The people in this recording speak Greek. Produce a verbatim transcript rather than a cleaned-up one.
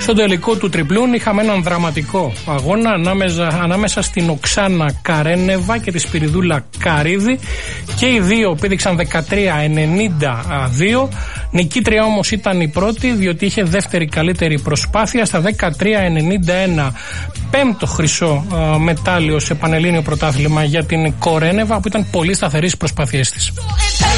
Στον τελικό του τριπλούν είχαμε έναν δραματικό αγώνα ανάμεσα, ανάμεσα στην Οξάνα Καρένεβα και τη Σπυριδούλα Καρίδη, και οι δύο πήδηξαν δεκατρία ενενήντα δύο. Νικήτρια όμως ήταν η πρώτη, διότι είχε δεύτερη καλύτερη προσπάθεια στα δεκατρία ενενήντα ένα. Πέμπτο χρυσό α, μετάλλιο σε πανελλήνιο πρωτάθλημα για την Κορένεβα, που ήταν πολύ σταθερή στις προσπάθειές της.